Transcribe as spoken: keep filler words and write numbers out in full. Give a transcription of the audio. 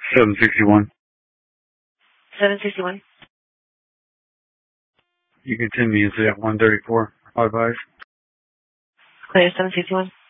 seven sixty-one. seven sixty-one. You continue to at one thirty-four. Five eyes. Clear, seven sixty-one.